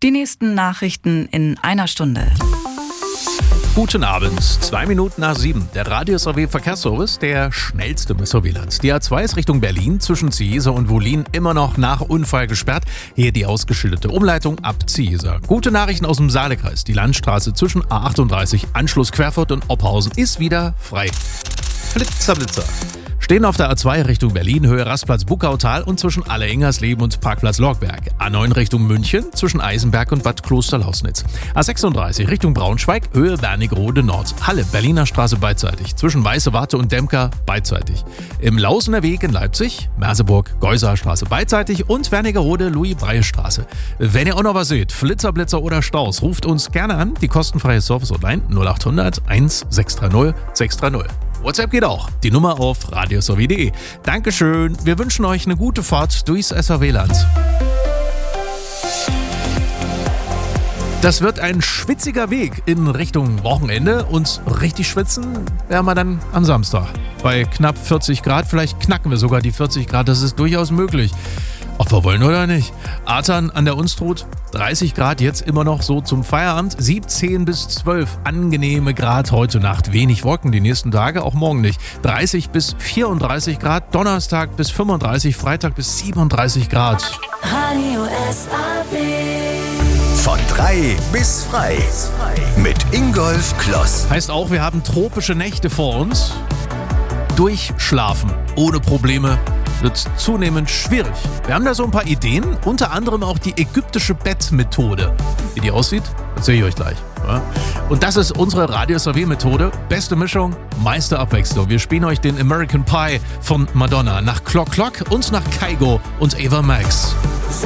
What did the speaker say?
Die nächsten Nachrichten in einer Stunde. Guten Abend, 2 Minuten nach 7. Der Radius AW Verkehrsservice, der schnellste im SOW-Land. Die A2 ist Richtung Berlin zwischen Ziesa und Wohlin immer noch nach Unfall gesperrt. Hier die ausgeschilderte Umleitung ab Ziesa. Gute Nachrichten aus dem Saalekreis. Die Landstraße zwischen A38 Anschluss Querfurt und Oppausen ist wieder frei. Blitzer. Stehen auf der A2 Richtung Berlin, Höhe Rastplatz Buckautal und zwischen Alle-Ingersleben und Parkplatz Lorgberg. A9 Richtung München zwischen Eisenberg und Bad Klosterlausnitz. A36 Richtung Braunschweig, Höhe Wernigerode Nord. Halle, Berliner Straße beidseitig. Zwischen Weiße Warte und Demker beidseitig. Im Lausener Weg in Leipzig, Merseburg, Geuser Straße beidseitig und Wernigerode Louis-Breie-Straße. Wenn ihr auch noch was seht, Flitzer, Blitzer oder Staus, ruft uns gerne an. Die kostenfreie Service-Hotline 0800 1630 630. WhatsApp geht auch. Die Nummer auf radiosowie.de. Dankeschön. Wir wünschen euch eine gute Fahrt durchs SAW-Land. Das wird ein schwitziger Weg in Richtung Wochenende und richtig schwitzen werden wir dann am Samstag. Bei knapp 40 Grad, vielleicht knacken wir sogar die 40 Grad, das ist durchaus möglich. Ob wir wollen oder nicht. Artern an der Unstrut, 30 Grad jetzt immer noch so zum Feierabend, 17 bis 12 angenehme Grad heute Nacht, wenig Wolken die nächsten Tage, auch morgen nicht. 30 bis 34 Grad, Donnerstag bis 35, Freitag bis 37 Grad. Radio SAW. Von 3 bis frei. Mit Ingolf Kloss. Heißt auch, wir haben tropische Nächte vor uns. Durchschlafen ohne Probleme wird zunehmend schwierig. Wir haben da so ein paar Ideen, unter anderem auch die ägyptische Bettmethode. Wie die aussieht, erzähle ich euch gleich. Ja? Und das ist unsere Radio-SAW-Methode. Beste Mischung, meiste Abwechslung. Wir spielen euch den American Pie von Madonna nach Clock Clock und nach Kygo und Ava Max.